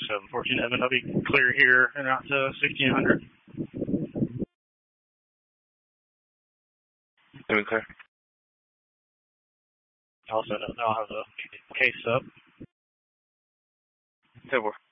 714 Evan, I'll be clear here and out to 1600. Evan clear. Also, I'll have the case up. 10-4.